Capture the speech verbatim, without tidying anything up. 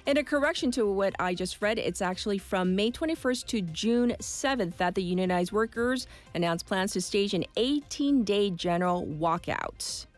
And a correction to what I just read, it's actually from May twenty-first to June seventh that the unionized workers announced plans to stage an eighteen-day general walkout.